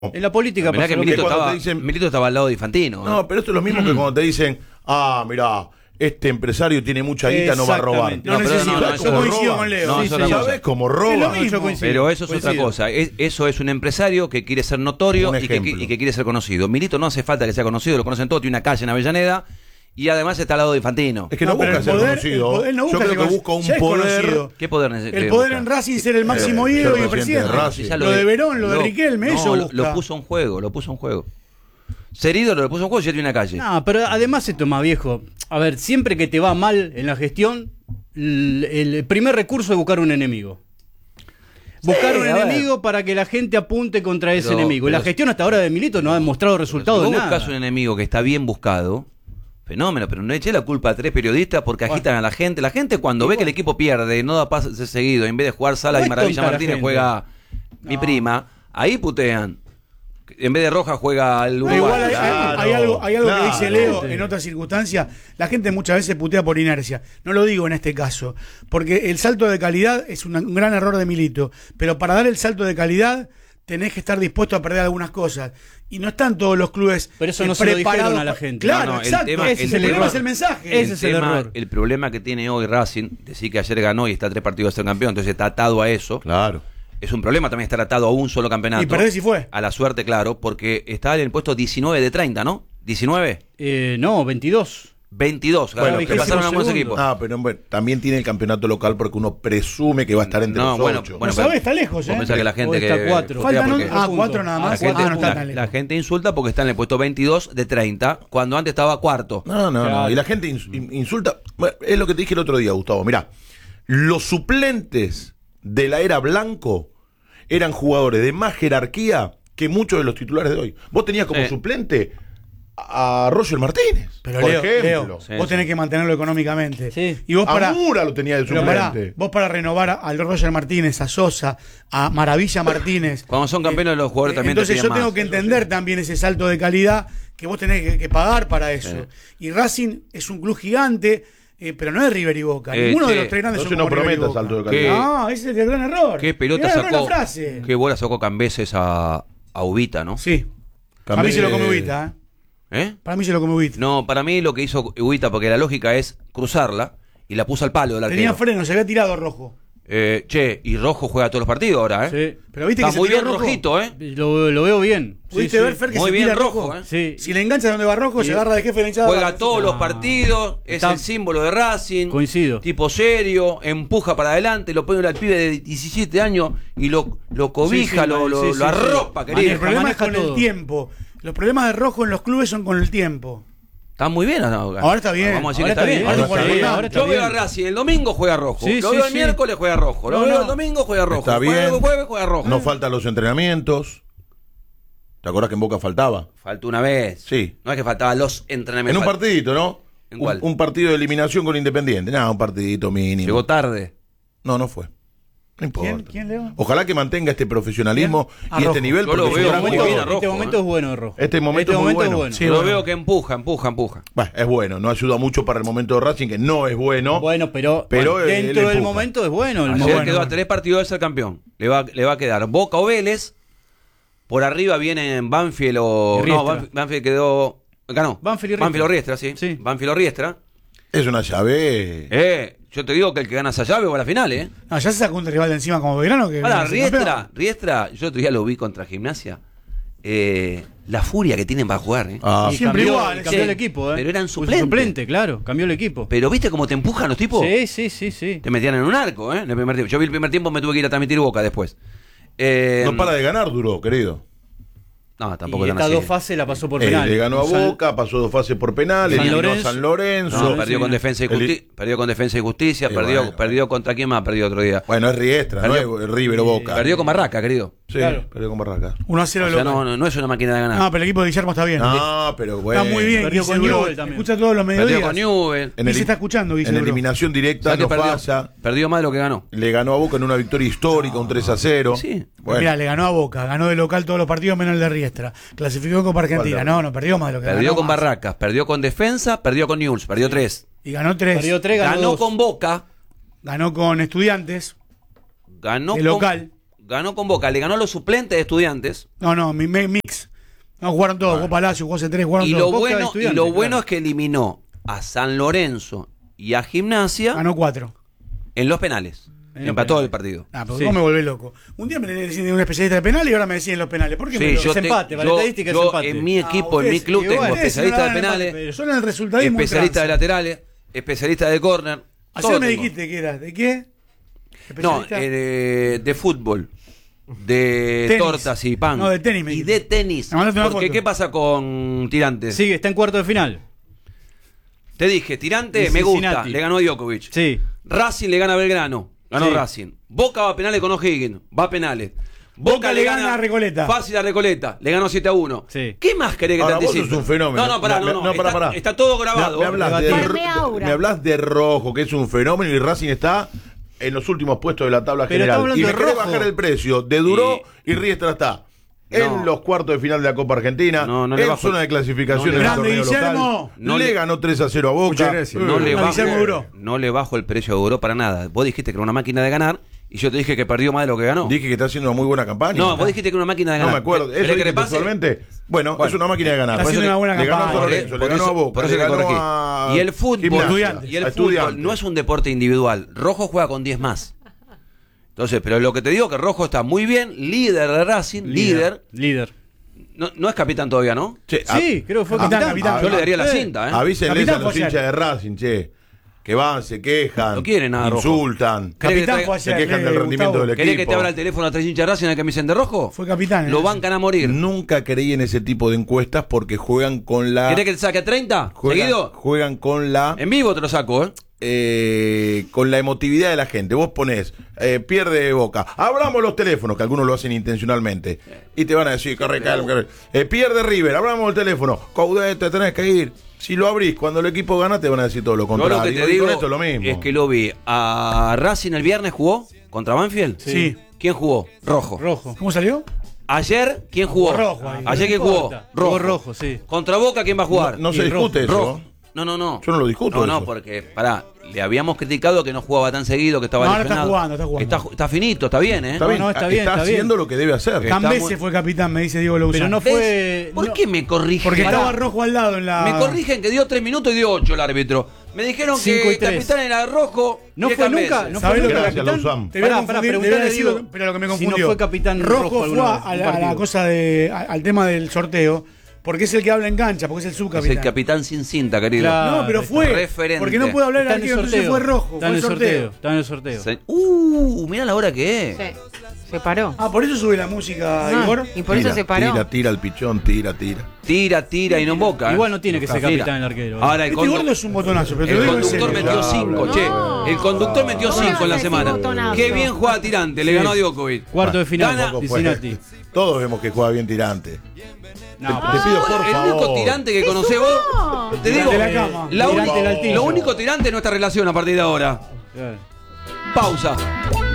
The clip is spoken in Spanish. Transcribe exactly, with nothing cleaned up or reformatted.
En la política Mirá pasa que lo Milito mismo. estaba, dicen- Milito estaba al lado de Infantino. No, ¿eh? pero esto es lo mismo que cuando te dicen, ah, mirá, este empresario tiene mucha guita, no va a robar. Exactamente. No, pero necesito. no, no, ¿Sabes eso cómo no coincido roban? con Leo. No, Sí, es sí, otra sí. cosa. ¿Sabes cómo Es lo roban? mismo. Yo coincido. Pero eso es Coincido. otra cosa. Es- eso es un empresario que quiere ser notorio Un y que, ejemplo. y que quiere ser conocido. Milito no hace falta que sea conocido, lo conocen todos, tiene una calle en Avellaneda y además está al lado de Infantino. Es que no, No, pero busca el ser poder- conocido. el poder- él no Yo busca creo ser que cono- busca un ya es poder. conocido. ¿Qué poder necesita? El poder en Racing, ser el máximo Eh, ídolo ser y presidente de presidente. Racing. Ya Lo de Verón, lo de Riquelme, no, eso lo, busca. lo puso en juego, lo puso en juego. Ser ídolo lo puso en juego y ya tiene una calle. No, pero además esto es más viejo. A ver, siempre que te va mal en la gestión, el, el primer recurso es buscar un enemigo. Buscar un a ver. enemigo para que la gente apunte contra ese Pero- enemigo. Y la pero- gestión hasta ahora de Milito no ha demostrado Si resultados vos de nada. buscas un enemigo que está bien buscado, fenómeno, pero no le eché la culpa a tres periodistas porque agitan a la gente. La gente cuando ve que el equipo pierde y no da pases seguido, en vez de jugar Sala No y es Maravilla tonta la Martínez gente. juega mi No. prima, ahí putean. En vez de Roja juega el No, Uruguay. igual hay, hay- Claro, hay algo, hay algo claro. que dice Leo en otras circunstancias. La gente muchas veces putea por inercia. No lo digo en este caso. Porque el salto de calidad es una- un gran error de Milito. Pero para dar el salto de calidad tenés que estar dispuesto a perder algunas cosas. Y no están todos los clubes Pero eso eh, no se lo preparados dijeron a la pa- gente. Claro, No, no, el exacto. tema- Ese el es el problema tema- es el mensaje. Ese El, es el tema- error. el problema que tiene hoy Racing, decir que ayer ganó y está a tres partidos de ser campeón, entonces está atado a eso. Claro. Es un problema también estar atado a un solo campeonato. Y perdés y fue. A la suerte, claro, porque estaba en el puesto diecinueve de treinta, ¿no? ¿diecinueve? Eh, no, veintidós. veintidós. Bueno, que pero- pasaron algunos segundo. equipos. Ah, pero bueno, también tiene el campeonato local porque uno presume que va a estar entre No, los bueno, ocho. bueno, No sabés, está lejos, Vos ¿eh? pensás que la gente O está que cuatro. putea Faltan porque- un- ah, cuatro nada la más. gente, Ah, no está la- tan lejos. la gente insulta porque está en el puesto veintidós de treinta, cuando antes estaba cuarto. No, no, Claro. no. Y la gente ins- in- insulta. Bueno, es lo que te dije el otro día, Gustavo. Mirá, los suplentes de la era Blanco eran jugadores de más jerarquía que muchos de los titulares de hoy. Vos tenías como Sí. suplente a Roger Martínez. Pero por Leo, ejemplo. Leo, Sí, vos sí. tenés que mantenerlo económicamente. Sí. Y vos A para, Mura lo tenía de pero pará, suplente. vos para renovar al Roger Martínez, a Sosa, a Maravilla Martínez. Cuando son campeones los jugadores también te Entonces piden yo tengo más. que entender también ese salto de calidad que vos tenés que, que pagar para eso. Y Racing es un club gigante, eh, pero no es River y Boca. Eh, Ninguno de che, los tres grandes entonces son no como River y prometas Boca. salto de ¿Qué? calidad. No, ese es el gran error. ¿Qué pelota Gran error sacó? la frase. ¿Qué bola sacó Cambeses a, a Ubita, no? Sí. Para Cambié mí se lo come de- Ubita, ¿eh? ¿Eh? Para mí se lo come Ubita. No, para mí lo que hizo Ubita, porque la lógica es cruzarla y la puso al palo del Tenía arquero. freno, se había tirado rojo. Eh, che, y Rojo juega todos los partidos ahora, ¿eh? Sí. Pero viste Está que se muy tiró bien rojo. rojito, ¿eh? Lo, lo veo bien. Sí, ¿Pudiste sí. ver, Fer, que Muy se bien tira rojo, rojo? ¿eh? Sí. Si le engancha donde va rojo, Y- se agarra de jefe de la hinchada. Juega de todos Racing. los partidos, es Está- el símbolo de Racing. Coincido. Tipo serio, empuja para adelante, lo pone al pibe de diecisiete años y lo, lo cobija, Sí, sí, lo, lo, sí, lo sí, arropa, sí. querido. El problema es maneja con todo. el tiempo. Los problemas de rojo en los clubes son con el tiempo. Está muy bien ahora. Ahora está bien. Vamos a decir Ahora que está está bien. bien. Ahora está está bien. Ahora está Yo veo a bien. Racing, el domingo juega rojo. Sí, lo sí, veo el sí. miércoles juega rojo. Lo No, veo no. el domingo juega rojo. Está Juega bien. el jueves juega rojo. No faltan los entrenamientos. ¿Te acuerdas que en Boca faltaba? Faltó una vez. Sí. No es que faltaban los En entrenamientos. un Fal- partidito, ¿no? ¿En Un, cuál? un partido de eliminación con Independiente. No, un partidito mínimo. Llegó tarde. No, no fue. No importa. ¿Quién, quién Leo? Ojalá que mantenga este profesionalismo ¿Quién? y A este Rojo. nivel. Yo lo porque veo es un gran muy Este bien jugador. a Rojo, este momento ¿eh? es bueno, Rojo. Este momento es muy bueno. Sí, Lo bueno. veo que empuja, empuja, empuja. Bah, es bueno, no ayuda mucho para el momento de Racing, que no es bueno. Bueno, pero, Pero bueno, él dentro del empuja. momento es bueno. El Ayer bueno, quedó a bueno. tres partidos de ser campeón. Le va, le va a quedar Boca o Vélez. Por arriba vienen Banfield o. Y Riestra. No, Banfield, Banfield quedó. Ganó. Banfield y Riestra. Banfield o Riestra, sí. Sí. Banfield o Riestra. Es una llave. Eh, yo te digo que el que gana esa llave va a la final, ¿eh? No, ya se sacó un rival de encima como Belgrano. Que Ahora, que se Riestra, campeón. Riestra, yo otro día lo vi contra Gimnasia. Eh, la furia que tienen para jugar, ¿eh? Ah, Y siempre cambió, igual, y cambió sí. el equipo, ¿eh? Pero eran Puso suplentes. suplente, claro. Cambió el equipo. Pero ¿viste cómo te empujan los tipos? Sí, sí, sí, sí. Te metían en un arco, ¿eh? En el primer tiempo. Yo vi el primer tiempo, me tuve que ir a transmitir Boca después. Eh, no para de ganar, duró, querido. No, tampoco Y tan estas así. dos fases la pasó por Eh, penal. le ganó a San- Boca, pasó dos fases por penal, le San ganó a Lorenzo. San Lorenzo. No, Sí, perdió sí. con defensa y El- justicia. Perdió con defensa y justicia. Sí, perdió, bueno. perdió contra quién más, perdió otro día. Bueno, es Riestra, Perdió- no es River o Boca. Perdió con Barraca, querido. Sí, Claro. perdió con Barraca. uno a cero O de sea, local. no, no, no es una máquina de ganar. No, pero el equipo de Guillermo está bien. No, pero bueno. Está muy bien. Perdió Guise con Bro. Newell también. Escucha todos los perdió mediodías. con Newell. En Y el- se está escuchando, Guise En Bro. eliminación directa ¿Sabes no que perdió, pasa. perdió más de lo que ganó. Le ganó a Boca en una victoria histórica, un tres a cero. Sí. Bueno, Mira, le ganó a Boca, ganó de local todos los partidos menos el de Riestra. Clasificó en Copa Argentina. ¿Cuál? No, no, perdió más de lo que Perdió ganó con más. Barracas, perdió con defensa, perdió con Newell's, perdió tres. Y ganó tres. Perdió tres, ganó, Ganó dos. con Boca, Ganó con Estudiantes. ganó De con, local. ganó con Boca, le ganó a los suplentes de Estudiantes. No, no, mi, mi mix. No, jugaron todos. Jugó Palacio, jugó C tres, jugaron Y todos. lo, Boca bueno, y Estudiantes, lo claro. bueno es que eliminó a San Lorenzo y a Gimnasia Ganó cuatro. en los penales. En los Empató penales. el partido. Ah, pero Sí. vos me volvés loco. Un día me decían un especialista de penales y ahora me decían los penales. ¿Por qué me Sí, lo- yo, Es te- empate, para yo- la estadística es yo empate. en mi Ah, equipo, en mi ustedes- club, y tengo bueno, ustedes especialista no de dan empate, penales, pero son el resultadismo. especialista de ultranza. laterales, especialista de córner. Ayer todo me tengo. dijiste que eras. ¿De qué? No, ¿Especialista? eh, de, de fútbol, de Tenis. tortas y pan. No, de tenis me Y dijiste. de tenis. Me mandaste una Porque foto. ¿qué pasa con Tirantes? Sí, está en cuarto de final. Te dije, Tirante Y me gusta, Cincinnati. le ganó Djokovic. Sí. Racing le gana a Belgrano, ganó Sí. Racing. Boca va a penales con O'Higgins, va a penales. Boca le gana a Recoleta. Fácil a Recoleta, le ganó siete a uno. Sí. ¿Qué más querés que Ahora, te vos anticipe? sos un fenómeno. No, no, pará, Me- no, no, no, pará, está, pará. está todo grabado. Me, me hablas de, Debatir. Darme aura. me hablas de Rojo, que es un fenómeno, y Racing está en los últimos puestos de la tabla Pero general. está hablando Y me de querés Rojo. bajar el precio de Duró y Riestra está en No. los cuartos de final de la Copa Argentina, No, no le en bajo- zona de clasificación no le en el bajo- torneo Grande, local. Guillermo. No le, le- ganó tres a cero a Boca. Muchas gracias. No le, A bajo, Guillermo Duró. no le bajo el precio de Duró para nada. Vos dijiste que era una máquina de ganar y yo te dije que perdió más de lo que ganó. Dije que está haciendo una muy buena campaña. No, vos dijiste que era una máquina de ganar. No me acuerdo. ¿Querés ¿Eso que dijiste le pase? textualmente? Bueno, Bueno. es una máquina de ganar. Está Por eso haciendo le- una buena le ganó a campaña. San Lorenzo, Por le ganó eso- a Boca, por eso le le ganó corregí. a Y el fútbol, Gimnasia, y el a fútbol Estudiantes. no es un deporte individual. Rojo juega con diez más. Entonces, pero lo que te digo que Rojo está muy bien, líder de Racing, líder. Líder. No, no es capitán todavía, ¿no? Che, a- Sí, creo que fue Capitán, capitán. capitán. Yo le daría la Sí. cinta, ¿eh? Avísenles Capitán a los José. hinchas de Racing, che. Que van, se quejan. No quieren nada, Rojo. Insultan. ¿Querés que Capitán te- fue Se ayer. quejan eh, del rendimiento Gustavo. del ¿Querés equipo. que te abra el teléfono a tres hinchas de Racing en el que me dicen de rojo? Fue capitán. Lo eh. bancan a morir. Nunca creí en ese tipo de encuestas porque juegan con la. ¿Querés que te saque a treinta? juegan, ¿Seguido? juegan con la. En vivo te lo saco, ¿eh? eh, con la emotividad de la gente. Vos ponés, eh, pierde Boca. Abramos los teléfonos, que algunos lo hacen intencionalmente. Y te van a decir, corre, calma, corre. Eh, pierde River, abramos el teléfono. Caudete, tenés que ir. Si lo abrís cuando el equipo gana, te van a decir todo lo Yo contrario. lo que te Y digo con esto es lo mismo. es que lo vi. A Racing el viernes jugó contra Banfield. Sí. ¿Quién jugó? Rojo. Rojo. ¿Cómo salió? Ayer, ¿quién jugó? Rojo ahí. Ayer, ¿quién No jugó? importa. Rojo. Jugó rojo, sí. Contra Boca, ¿quién va a jugar? No, no se Y discute eso. Rojo. No, no, no. Yo no lo discuto No, no, eso. porque, pará, le habíamos criticado que no jugaba tan seguido, que estaba No, ahora está lesionado. jugando, está jugando. Está, está finito, está bien, ¿eh? Está bien, no, está bien, está está bien. haciendo lo que debe hacer. Está Cambese muy- fue capitán, me dice Diego Louzán. Pero no ¿Ves? fue. ¿Por no- qué me corrigen? Porque Pará. estaba rojo al lado en la. Me corrigen que dio tres minutos y dio ocho el árbitro. Me dijeron Cinco que y el tres. capitán era rojo. No y fue es nunca, Cambeses. no ¿Sabés fue lo nunca que- Gracias, capitán. Lauzán. Te voy a Pará, pará, confundir, te voy a preguntale, decir digo, lo que- pero lo que me si no confundió. fue capitán Rojo rojo fue alguna a, vez, a un la, a la partido. cosa de. a- al tema del sorteo. Porque es el que habla en cancha, porque es el Es subcapitán. el capitán sin cinta, querido. Claro. No, pero Está fue. referente. Porque no puede hablar el Está en el arquero, entonces sorteo. fue rojo. Está Fue en el el sorteo. sorteo. Está en el sorteo. Se- Uh, mirá la hora que es. Sí. Se paró. Ah, por eso sube la música, Ah, Igor. y por eso Tira, se paró. Tira, tira el pichón, tira, tira. Tira, tira y no emboca. ¿eh? Igual no tiene que ser Tira. capitán el arquero. ¿eh? Ahora el, Este condu- gordo es un botonazo, pero te el lo digo en conductor serio. metió cinco, No. che. El conductor metió ¿Cómo cinco en la vas a decir semana. botonazo? Qué bien juega Tirante, le Sí. ganó a Djokovic. Cuarto de final, Gana- Tampoco fue. Cincinnati. Todos vemos que juega bien tirante. No, Te pero- pido por el favor. único tirante que conocés vos, te digo, De la cama. la Tirante única- del altillo. lo único tirante es nuestra relación a partir de ahora. Claro. Pausa.